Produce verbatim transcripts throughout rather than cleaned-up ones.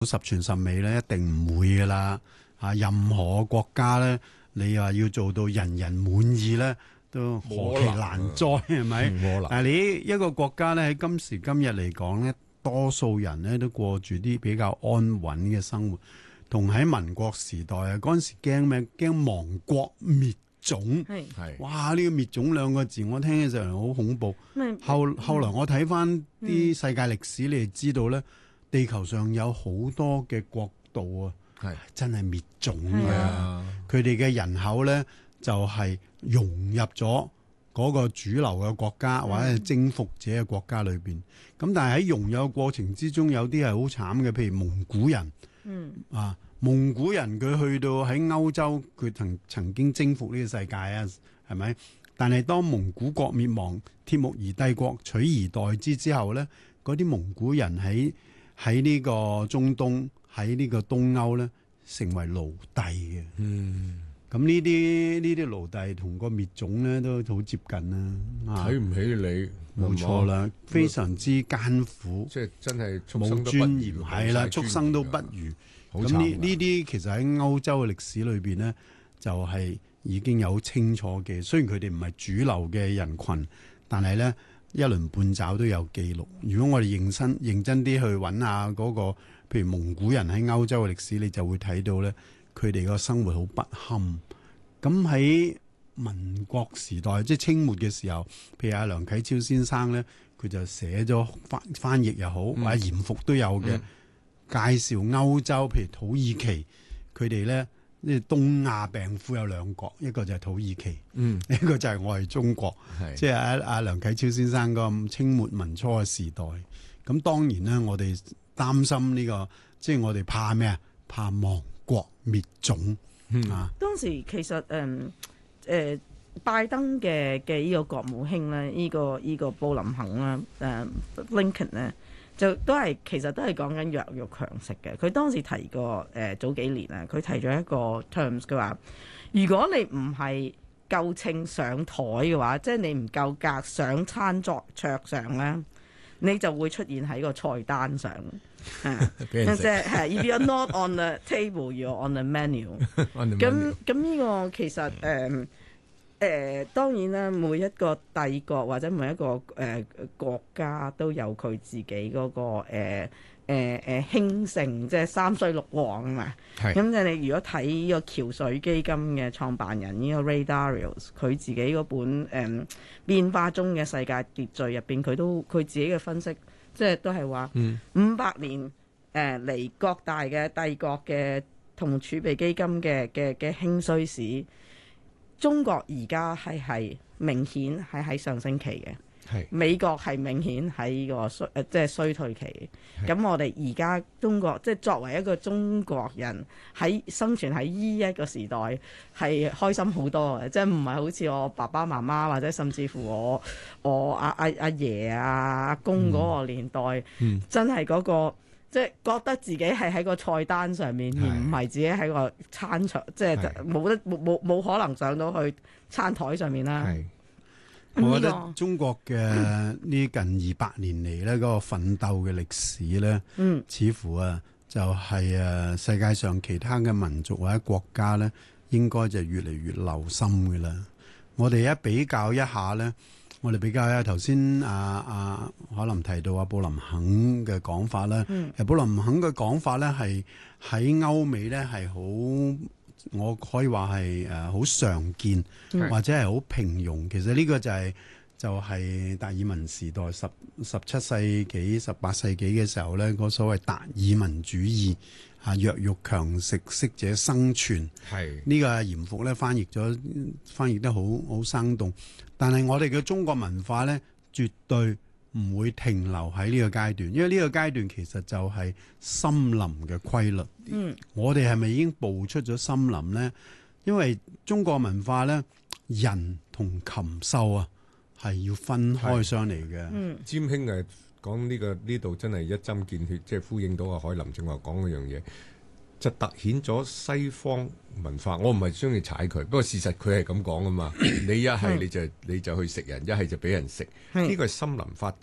十全十美咧，一定唔會噶啦。啊，任何國家咧，你話要做到人人滿意咧，都何其難哉，係咪？但係你一個國家咧，喺今時今日嚟講咧，多數人咧都過住啲比較安穩嘅生活，同喺民國時代啊，嗰陣時驚咩？驚亡國滅種。係哇！呢、這個滅種兩個字，我聽起上嚟好恐怖。後後來我睇翻啲世界歷史，嗯、你哋知道咧，地球上有好多嘅國度啊，係真係滅種嘅。佢哋嘅人口咧就係、是、融入咗嗰個主流嘅國家、嗯、或者係征服者嘅國家裏邊。咁但係喺融入嘅過程之中，有啲係好慘嘅，譬如蒙古人。嗯啊。蒙古人佢去到喺歐洲，佢曾曾經征服呢個世界啊，係咪？但係當蒙古國滅亡，鐵木兒帝國取而代之之後咧，嗰啲蒙古人喺喺呢個中東，喺呢個東歐咧，成為奴隸嘅。嗯，咁呢啲呢啲奴隸同個滅種咧都好接近啦。 睇唔起你， 冇錯啦，非常之艱苦， 即係真係冇尊嚴，係啦，畜生都不如。咁呢呢啲其實喺歐洲嘅歷史裏邊咧，就係、是、已經有清楚嘅。雖然佢哋唔係主流嘅人群，但係咧一輪半爪都有記錄。如果我哋認真認真啲去揾下嗰個，譬如蒙古人喺歐洲嘅歷史，你就會睇到咧，佢哋個生活好不堪。咁喺民國時代，即係清末嘅時候，譬如阿梁啟超先生咧，佢就寫咗翻翻譯又好，嗯、或者嚴復都有嘅。嗯介紹歐洲，譬如土耳其，佢哋咧，呢東亞病夫有兩個，一個就係土耳其，嗯，一個就係我哋中國，即係阿阿梁啟超先生個清末民初嘅時代。咁當然咧，我哋擔心呢、這個，即係我哋怕咩啊？怕亡國滅種、嗯、啊！ 當時其實誒誒、呃呃、拜登嘅嘅呢個國務卿咧，呢、這個呢、這個布林肯啦，誒、呃、Lincoln 咧。就都係其實都係講緊弱肉強食嘅。佢當時提過誒、呃、早幾年啊，佢提咗一個 terms，佢話如果你唔係夠稱上台嘅話，即係你唔夠格上餐桌桌上咧，你就會出現喺個菜單上。即係係 if you're not on the table, you're on the menu。咁咁呢個其實誒。呃誒、呃、當然啦，每一個帝國或者每一個誒、呃、國家都有佢自己嗰、那個誒誒誒興盛，即係三衰六旺啊嘛。咁即係你如果睇呢個橋水基金嘅創辦人呢、這個 Ray Dalio， 佢自己嗰本誒、呃、變化中嘅世界秩序入邊，佢都佢自己嘅分析，即係都係話五百年誒嚟、呃、各大嘅帝國嘅同儲備基金嘅嘅嘅興衰史。中國而家係係明顯係喺上升期嘅，美國係明顯喺個衰誒即係衰退期。咁我哋而家中國即係作為一個中國人喺生存喺依一個時代係開心好多嘅，即係唔係好似我爸爸媽媽或者甚至乎我我阿阿阿爺啊阿公嗰個年代，嗯嗯、真係嗰、嗰個。即係覺得自己係喺個菜單上面，而唔係自己喺個餐桌，即係冇得冇冇冇可能上到去餐台上面啦。係， 我覺得中國嘅呢近二百年嚟咧，嗰個奮鬥嘅歷史咧，嗯，似乎啊就係誒世界上其他嘅民族或者國家咧，應該就越嚟越留心嘅啦。我哋一比較一下咧。我哋比較下頭先啊啊，可能提到阿布林肯嘅講法咧。嗯，布林肯嘅講法咧係喺歐美咧係好，我可以話係誒好常見，嗯、或者係好平庸。其實呢個就係、是、就係、是、達爾文時代十十七世紀、十八世紀嘅時候咧，嗰所謂達爾文主義啊，弱肉強食，適者生存。係呢、呢個嚴復咧翻譯咗，翻譯得好好生動。但係我哋嘅中國文化咧，絕對唔會停留喺呢個階段，因為呢個階段其實就係森林嘅規律。嗯，我哋係咪已經步出咗森林咧？因為中國文化咧，人同禽獸啊係要分開上嚟嘅。嗯， 占兄誒講呢個呢度真係一針見血，即係呼應到阿海林正話講嗰樣嘢。就突顯咗西方文化，我唔係中意踩佢，不過事實佢係咁講啊嘛。你一係你就你就去食人，一係就俾人食。呢個係森林法則。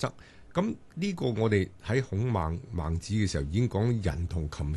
咁呢個我哋喺孔孟孟子嘅時候已經講人同禽